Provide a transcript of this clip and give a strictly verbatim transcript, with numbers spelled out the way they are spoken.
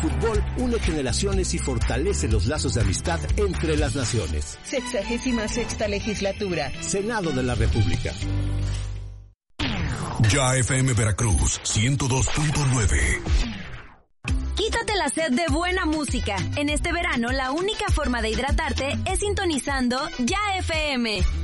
fútbol une generaciones y fortalece los lazos de amistad entre las naciones. Sexagésima sexta legislatura. Senado de la República. Ya F M Veracruz, ciento dos punto nueve. Quítate la sed de buena música. En este verano, la única forma de hidratarte es sintonizando Ya F M.